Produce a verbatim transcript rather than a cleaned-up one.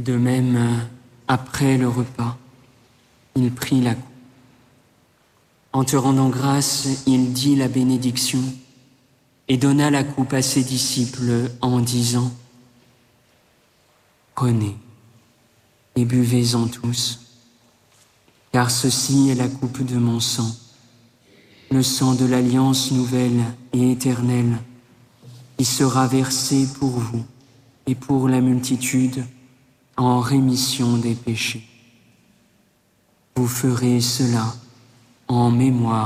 De même, après le repas, il prit la coupe. En te rendant grâce, il dit la bénédiction et donna la coupe à ses disciples en disant : « Prenez et buvez-en tous, car ceci est la coupe de mon sang, le sang de l'alliance nouvelle et éternelle, qui sera versé pour vous et pour la multitude en rémission des péchés. Vous ferez cela en mémoire de moi. »